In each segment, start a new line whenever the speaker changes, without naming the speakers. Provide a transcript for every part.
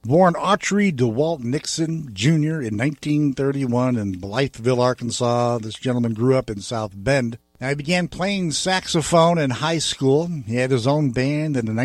Born Autry DeWalt Nixon Jr. in 1931 in Blytheville, Arkansas, this gentleman grew up in South Bend. Now, he began playing saxophone in high school. He had his own band in the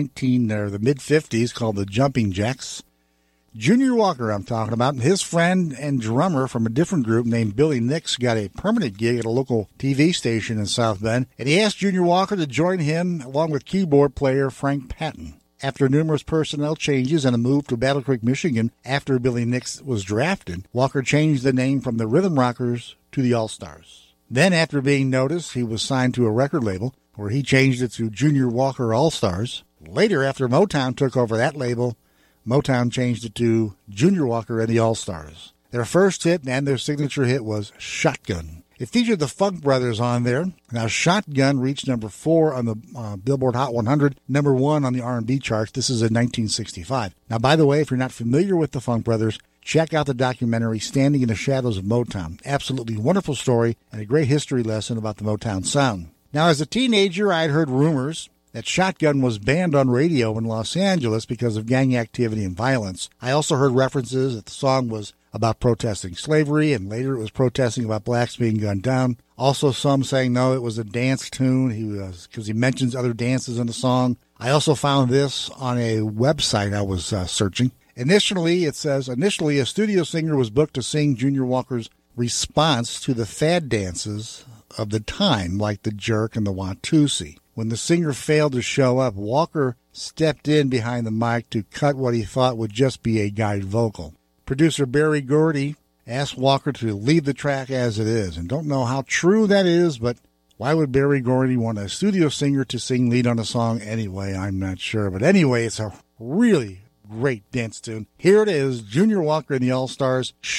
mid-50s called the Jumping Jacks. Junior Walker, I'm talking about, and his friend and drummer from a different group named Billy Nix got a permanent gig at a local TV station in South Bend, and he asked Junior Walker to join him along with keyboard player Frank Patton. After numerous personnel changes and a move to Battle Creek, Michigan after Billy Nix was drafted, Walker changed the name from the Rhythm Rockers to the All-Stars. Then, after being noticed, he was signed to a record label where he changed it to Junior Walker All-Stars. Later, after Motown took over that label, Motown changed it to Junior Walker and the All-Stars. Their first hit and their signature hit was Shotgun. It featured the Funk Brothers on there. Now, Shotgun reached number 4 on the Billboard Hot 100, number 1 on the R&B charts. This is in 1965. Now, by the way, if you're not familiar with the Funk Brothers, check out the documentary Standing in the Shadows of Motown. Absolutely wonderful story and a great history lesson about the Motown sound. Now, as a teenager, I had heard rumors that Shotgun was banned on radio in Los Angeles because of gang activity and violence. I also heard references that the song was about protesting slavery, and later it was protesting about blacks being gunned down. Also, some saying, no, it was a dance tune because he mentions other dances in the song. I also found this on a website I was searching. Initially, it says, a studio singer was booked to sing Junior Walker's response to the fad dances of the time, like the jerk and the Watusi. When the singer failed to show up, Walker stepped in behind the mic to cut what he thought would just be a guide vocal. Producer Barry Gordy asked Walker to leave the track as it is. And don't know how true that is, but why would Barry Gordy want a studio singer to sing lead on a song anyway? I'm not sure. But anyway, it's a really great dance tune. Here it is, Junior Walker and the All-Stars,